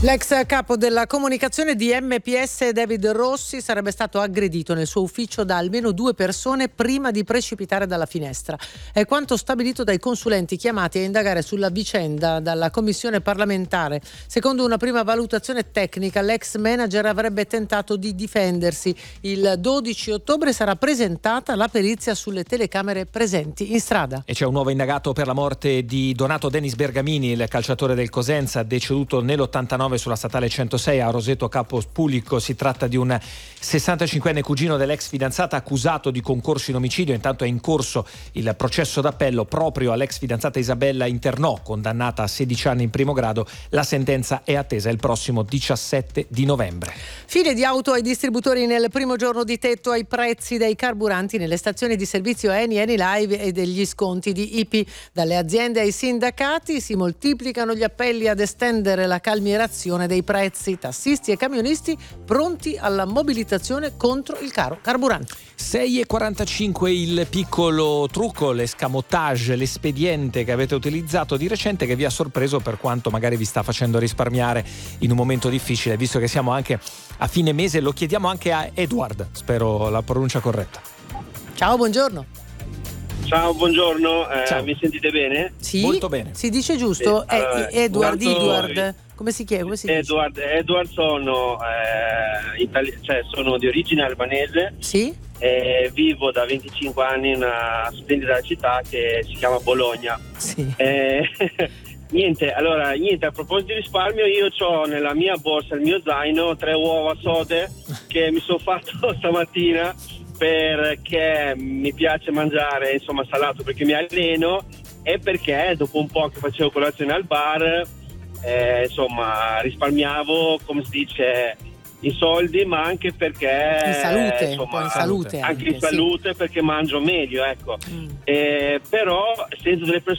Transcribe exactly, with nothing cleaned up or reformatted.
L'ex capo della comunicazione di M P S David Rossi sarebbe stato aggredito nel suo ufficio da almeno due persone prima di precipitare dalla finestra. È quanto stabilito dai consulenti chiamati a indagare sulla vicenda dalla commissione parlamentare. Secondo una prima valutazione tecnica, l'ex manager avrebbe tentato di difendersi. Il dodici ottobre sarà presentata la perizia sulle telecamere presenti in strada. E c'è un nuovo indagato per la morte di Donato Denis Bergamini, il calciatore del Cosenza, deceduto nell'ottantanove sulla statale centosei a Roseto Capo Spulico. Si tratta di un sessantacinquenne cugino dell'ex fidanzata accusato di concorso in omicidio. Intanto è in corso il processo d'appello proprio all'ex fidanzata Isabella Internò, condannata a sedici anni in primo grado. La sentenza è attesa il prossimo diciassette di novembre. File di auto ai distributori nel primo giorno di tetto ai prezzi dei carburanti nelle stazioni di servizio Eni, Eni Live e degli sconti di I P I. Dalle aziende ai sindacati si moltiplicano gli appelli ad estendere la calmierazione dei prezzi. Tassisti e camionisti pronti alla mobilitazione contro il caro carburante. sei e quarantacinque il piccolo trucco, l'escamotage, l'espediente che avete utilizzato di recente che vi ha sorpreso, per quanto magari vi sta facendo risparmiare in un momento difficile, visto che siamo anche a fine mese. Lo chiediamo anche a Edward, spero la pronuncia corretta. Ciao, buongiorno. Ciao, buongiorno, eh, Ciao. Mi sentite bene? Sì, molto bene. Si dice giusto? Sì, allora, eh, Edward, intanto- Edward, come si chiama? Come si dice? Edward, Edward sono, eh, itali- cioè sono di origine albanese Sì? e vivo da venticinque anni in una splendida città che si chiama Bologna. Sì. Eh, niente, allora, niente, a proposito di risparmio, io ho nella mia borsa, il mio zaino, tre uova sode che mi sono fatto stamattina perché mi piace mangiare, insomma, salato perché mi alleno e perché dopo un po' che facevo colazione al bar, eh, insomma, risparmiavo, come si dice, i soldi, ma anche perché In salute, insomma, un po' in salute anche, anche, in salute, perché mangio meglio, ecco. Mm. Eh, però sento delle persone